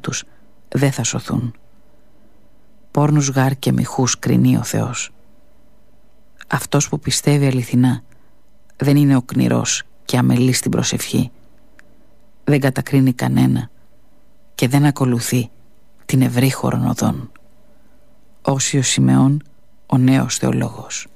τους δεν θα σωθούν. Πόρνους γάρ και μοιχούς κρινεί ο Θεός. Αυτός που πιστεύει αληθινά δεν είναι οκνηρός και αμελής στην προσευχή. Δεν κατακρίνει κανένα και δεν ακολουθεί την ευρύχωρον οδόν. Όσιος Σιμεών, ο νέος θεολόγος.